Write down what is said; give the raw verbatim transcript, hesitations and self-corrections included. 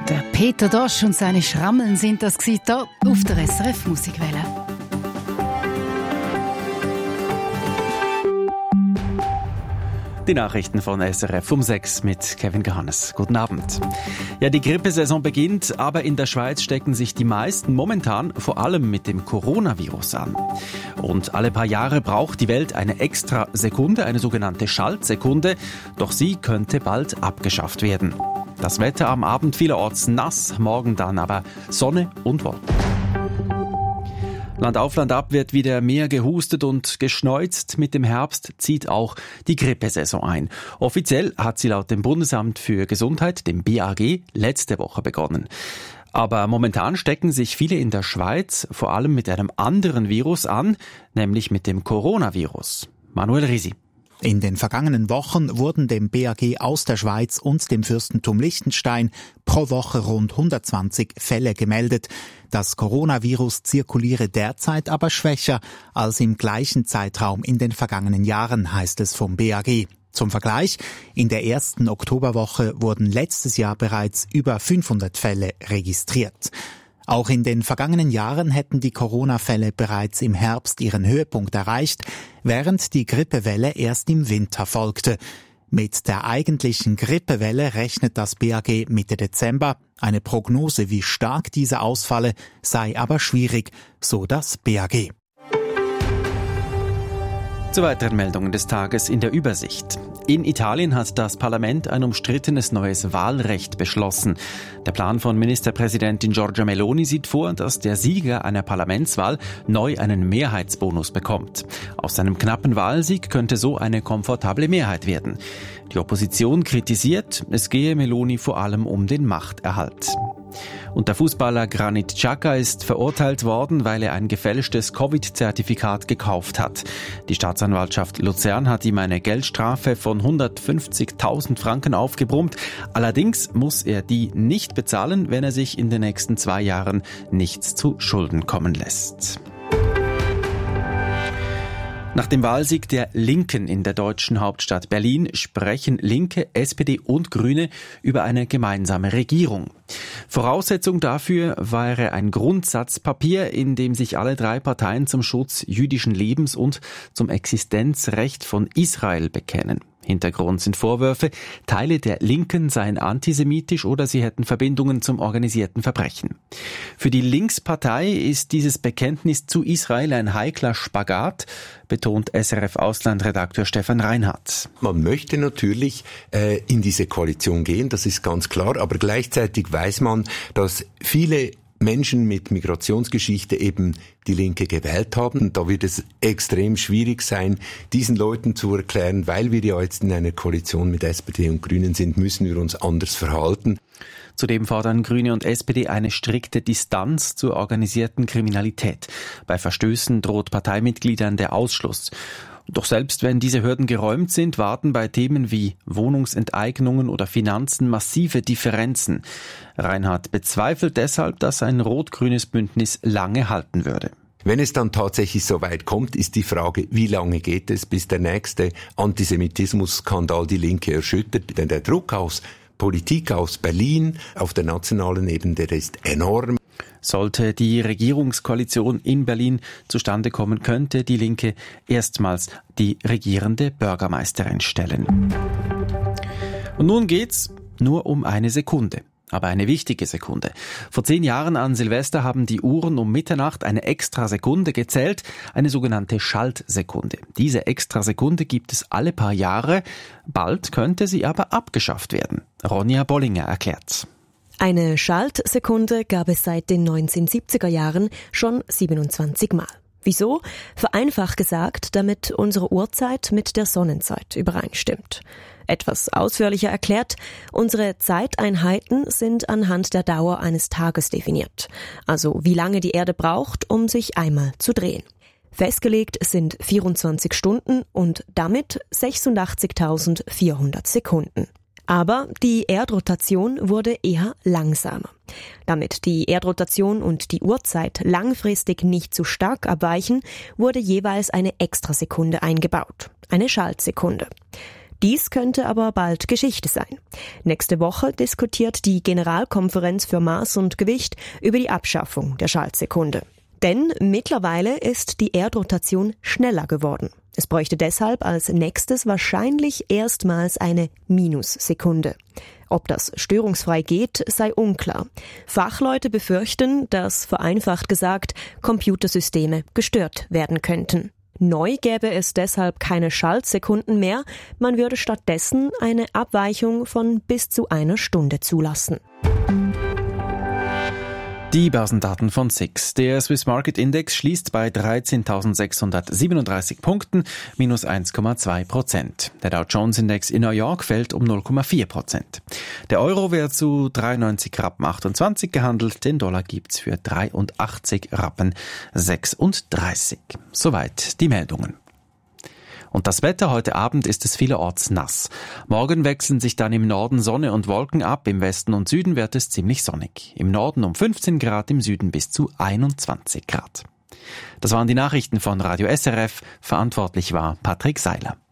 Der Peter Dosch und seine Schrammeln sind das hier auf der S R F Musikwelle. Die Nachrichten von S R F um sechs mit Kevin Gehannes. Guten Abend. Ja, die Grippesaison beginnt, aber in der Schweiz stecken sich die meisten momentan vor allem mit dem Coronavirus an. Und alle paar Jahre braucht die Welt eine extra Sekunde, eine sogenannte Schaltsekunde, doch sie könnte bald abgeschafft werden. Das Wetter am Abend vielerorts nass, morgen dann aber Sonne und Wolken. Land auf, Land ab wird wieder mehr gehustet und geschneuzt. Mit dem Herbst zieht auch die Grippesaison ein. Offiziell hat sie laut dem Bundesamt für Gesundheit, dem B A G, letzte Woche begonnen. Aber momentan stecken sich viele in der Schweiz vor allem mit einem anderen Virus an, nämlich mit dem Coronavirus. Manuel Risi. In den vergangenen Wochen wurden dem B A G aus der Schweiz und dem Fürstentum Liechtenstein pro Woche rund hundertzwanzig Fälle gemeldet. Das Coronavirus zirkuliere derzeit aber schwächer als im gleichen Zeitraum in den vergangenen Jahren, heißt es vom B A G. Zum Vergleich, in der ersten Oktoberwoche wurden letztes Jahr bereits über fünfhundert Fälle registriert. Auch in den vergangenen Jahren hätten die Corona-Fälle bereits im Herbst ihren Höhepunkt erreicht, während die Grippewelle erst im Winter folgte. Mit der eigentlichen Grippewelle rechnet das B A G Mitte Dezember. Eine Prognose, wie stark diese ausfalle, sei aber schwierig, so das B A G. Zu weiteren Meldungen des Tages in der Übersicht. In Italien hat das Parlament ein umstrittenes neues Wahlrecht beschlossen. Der Plan von Ministerpräsidentin Giorgia Meloni sieht vor, dass der Sieger einer Parlamentswahl neu einen Mehrheitsbonus bekommt. Aus seinem knappen Wahlsieg könnte so eine komfortable Mehrheit werden. Die Opposition kritisiert, es gehe Meloni vor allem um den Machterhalt. Und der Fußballer Granit Xhaka ist verurteilt worden, weil er ein gefälschtes Covid-Zertifikat gekauft hat. Die Staatsanwaltschaft Luzern hat ihm eine Geldstrafe von hundertfünfzigtausend Franken aufgebrummt. Allerdings muss er die nicht bezahlen, wenn er sich in den nächsten zwei Jahren nichts zu Schulden kommen lässt. Nach dem Wahlsieg der Linken in der deutschen Hauptstadt Berlin sprechen Linke, S P D und Grüne über eine gemeinsame Regierung. Voraussetzung dafür wäre ein Grundsatzpapier, in dem sich alle drei Parteien zum Schutz jüdischen Lebens und zum Existenzrecht von Israel bekennen. Hintergrund sind Vorwürfe, Teile der Linken seien antisemitisch oder sie hätten Verbindungen zum organisierten Verbrechen. Für die Linkspartei ist dieses Bekenntnis zu Israel ein heikler Spagat, betont S R F-Auslandredakteur Stefan Reinhardt. Man möchte natürlich äh, in diese Koalition gehen, das ist ganz klar, aber gleichzeitig weiß man, dass viele Menschen mit Migrationsgeschichte eben die Linke gewählt haben. Da wird es extrem schwierig sein, diesen Leuten zu erklären, weil wir ja jetzt in einer Koalition mit S P D und Grünen sind, müssen wir uns anders verhalten. Zudem fordern Grüne und S P D eine strikte Distanz zur organisierten Kriminalität. Bei Verstößen droht Parteimitgliedern der Ausschluss. Doch selbst wenn diese Hürden geräumt sind, warten bei Themen wie Wohnungsenteignungen oder Finanzen massive Differenzen. Reinhardt bezweifelt deshalb, dass ein rot-grünes Bündnis lange halten würde. Wenn es dann tatsächlich so weit kommt, ist die Frage, wie lange geht es, bis der nächste Antisemitismus-Skandal die Linke erschüttert. Denn der Druck aus Politik aus Berlin auf der nationalen Ebene, der ist enorm. Sollte die Regierungskoalition in Berlin zustande kommen, könnte die Linke erstmals die regierende Bürgermeisterin stellen. Und nun geht's nur um eine Sekunde. Aber eine wichtige Sekunde. Vor zehn Jahren an Silvester haben die Uhren um Mitternacht eine extra Sekunde gezählt, eine sogenannte Schaltsekunde. Diese extra Sekunde gibt es alle paar Jahre, bald könnte sie aber abgeschafft werden. Ronja Bollinger erklärt. Eine Schaltsekunde gab es seit den neunzehnhundertsiebziger Jahren schon siebenundzwanzig Mal. Wieso? Vereinfacht gesagt, damit unsere Uhrzeit mit der Sonnenzeit übereinstimmt. Etwas ausführlicher erklärt, unsere Zeiteinheiten sind anhand der Dauer eines Tages definiert. Also wie lange die Erde braucht, um sich einmal zu drehen. Festgelegt sind vierundzwanzig Stunden und damit sechsundachtzigtausendvierhundert Sekunden. Aber die Erdrotation wurde eher langsamer. Damit die Erdrotation und die Uhrzeit langfristig nicht zu stark abweichen, wurde jeweils eine Extrasekunde eingebaut, eine Schaltsekunde. Dies könnte aber bald Geschichte sein. Nächste Woche diskutiert die Generalkonferenz für Maß und Gewicht über die Abschaffung der Schaltsekunde. Denn mittlerweile ist die Erdrotation schneller geworden. Es bräuchte deshalb als nächstes wahrscheinlich erstmals eine Minussekunde. Ob das störungsfrei geht, sei unklar. Fachleute befürchten, dass, vereinfacht gesagt, Computersysteme gestört werden könnten. Neu gäbe es deshalb keine Schaltsekunden mehr, man würde stattdessen eine Abweichung von bis zu einer Stunde zulassen. Die Börsendaten von S I X. Der Swiss Market Index schließt bei dreizehntausendsechshundertsiebenunddreißig Punkten, minus eins Komma zwei Prozent. Der Dow Jones Index in New York fällt um null Komma vier Prozent. Der Euro wird zu dreiundneunzig Rappen achtundzwanzig gehandelt, den Dollar gibt's für dreiundachtzig Rappen sechsunddreißig. Soweit die Meldungen. Und das Wetter heute Abend ist es vielerorts nass. Morgen wechseln sich dann im Norden Sonne und Wolken ab, im Westen und Süden wird es ziemlich sonnig. Im Norden um fünfzehn Grad, im Süden bis zu einundzwanzig Grad. Das waren die Nachrichten von Radio S R F. Verantwortlich war Patrick Seiler.